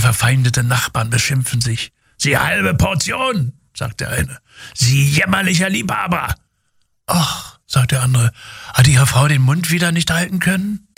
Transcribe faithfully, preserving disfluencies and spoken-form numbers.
verfeindeten Nachbarn beschimpfen sich. »Sie halbe Portion«, sagt der eine. »Sie jämmerlicher Liebhaber.« »Ach«, sagt der andere, »hat Ihre Frau den Mund wieder nicht halten können?«